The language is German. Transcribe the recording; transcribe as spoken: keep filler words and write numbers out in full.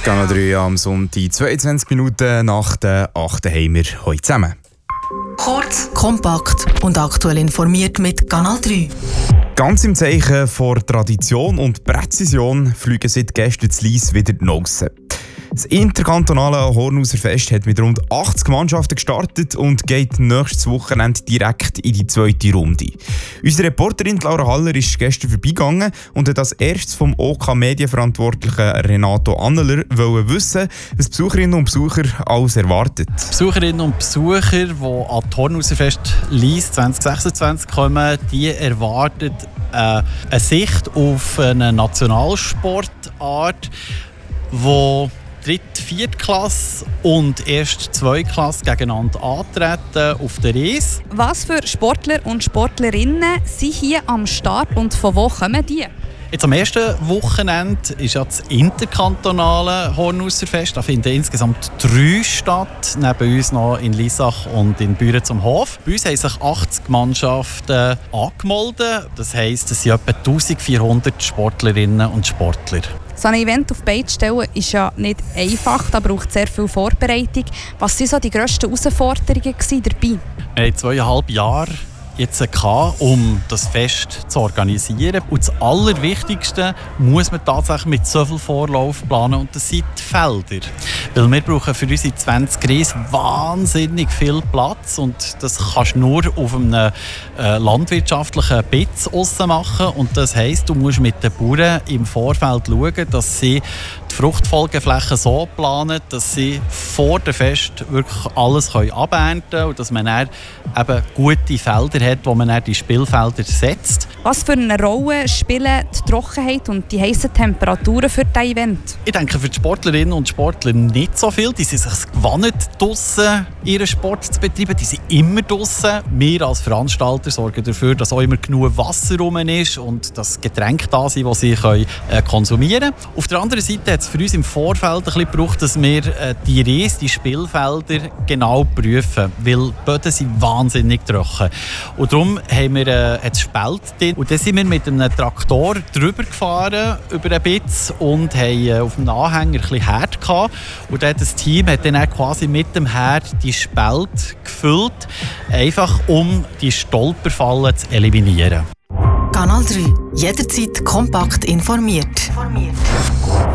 Kanal drei am Sonntag, zweiundzwanzig Minuten nach der achten haben wir heute zusammen. Kurz, kompakt und aktuell informiert mit Kanal drei. Ganz im Zeichen von Tradition und Präzision fliegen seit gestern zu Lyss wieder die Nosen. Das interkantonale Hornhauser Fest hat mit rund achtzig Mannschaften gestartet und geht nächstes Wochenende direkt in die zweite Runde. Unsere Reporterin Laura Haller ist gestern vorbeigegangen und hat als erstes vom OK Medienverantwortlichen Renato Anneler wollen wissen, was Besucherinnen und Besucher alles erwartet. Besucherinnen und Besucher, die an das Hornhauser Fest Lyss zwanzig sechsundzwanzig kommen, die erwarten äh, eine Sicht auf eine Nationalsportart, die dritte, vierte Klasse und erst zweite Klasse gegeneinander antreten auf der Reise. Was für Sportler und Sportlerinnen sind hier am Start und von wo kommen die? Jetzt am ersten Wochenende ist ja das interkantonale Hornhauser Fest. Da finden insgesamt drei statt, neben uns noch in Lissach und in Büren zum Hof. Bei uns haben sich achtzig Mannschaften angemeldet. Das heisst, es sind etwa eintausendvierhundert Sportlerinnen und Sportler. So ein Event auf die Beine zu stellen ist ja nicht einfach, da braucht sehr viel Vorbereitung. Was waren so die grössten Herausforderungen dabei? Wir hatten zweieinhalb Jahre jetzt um das Fest zu organisieren. Und das Allerwichtigste muss man tatsächlich mit so viel Vorlauf planen, und das sind die Felder. Weil wir brauchen für unsere zwanzig Reisen wahnsinnig viel Platz, und das kannst du nur auf einem äh, landwirtschaftlichen Bitz machen. Und das heisst, du musst mit den Bauern im Vorfeld schauen, dass sie die Fruchtfolgeflächen so planen, dass sie vor dem Fest wirklich alles abernten können und dass man dann eben gute Felder hat, wo man dann die Spielfelder setzt. Was für eine Rolle spielen die Trockenheit und die heißen Temperaturen für das Event? Ich denke, für die Sportlerinnen und Sportler nicht so viel. Die sind sich gewohnt, draussen ihren Sport zu betreiben. Die sind immer draussen. Wir als Veranstalter sorgen dafür, dass auch immer genug Wasser rum ist und dass Getränke da sind, die sie können, äh, konsumieren können. Auf der anderen Seite hat es für uns im Vorfeld ein bisschen gebraucht, dass wir äh, die Reise, die Spielfelder genau prüfen, weil die Böden sind wahnsinnig trocken. Und darum haben wir äh, ein Spalt drin. Und dann sind wir mit einem Traktor drüber gefahren, über ein Bitz, und haben äh, auf dem Anhänger ein bisschen Herd gehabt. Und dann das Team hat dann quasi mit dem Herd die Spalt gefüllt, einfach um die Stolperfallen zu eliminieren. Kanal drei. Jederzeit kompakt informiert.